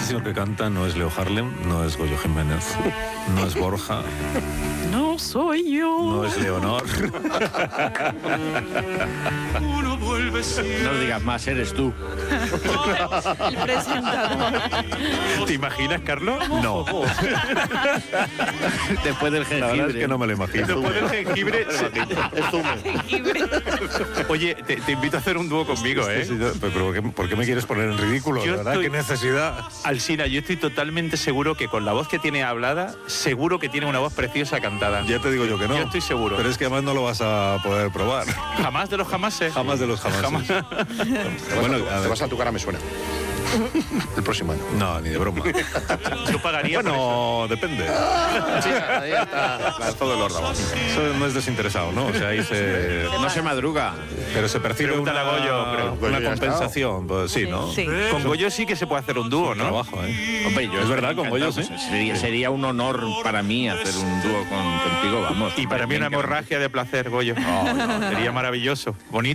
próximo que canta no es Leo Harlem, no es Goyo Jiménez, no es Borja. No soy yo. No es Leonor. No digas más, eres tú. El presentador. ¿Te imaginas, Carlos? No. Después del La jengibre. verdad es que no me lo imagino. Después del jengibre... Jengibre. Oye, te invito a hacer un dúo conmigo, ¿eh? Sí, pero ¿por qué me quieres poner en ridículo? Yo De verdad, estoy- qué necesidad. Alsina, yo estoy totalmente seguro que con la voz que tiene hablada, seguro que tiene una voz preciosa cantada. Ya te digo yo que no. Yo estoy seguro. Pero es que además no lo vas a poder probar. Jamás de los jamases. Jamás de los jamases. Jamás. Bueno, Te vas a tu cara, me suena. El próximo año. no, ni de broma. Yo pagaría por Bueno, depende. Sí, ahí está. Lanzó de los rabos. Eso no es desinteresado, ¿no? O sea, ahí se... No se madruga. Pero se percibe Pregúntale a Goyo, creo. Goyo una ya ha compensación. Pues sí, ¿no? Sí. Con Goyo sí que se puede hacer un dúo, ¿no? Trabajo, ¿eh? Hombre, yo Es verdad, con Goyo, encantado, sí. pues, sería un honor para mí hacer un dúo contigo, vamos. Y para mí una Me encanta. hemorragia de placer, Goyo. Sería maravilloso. Bonito.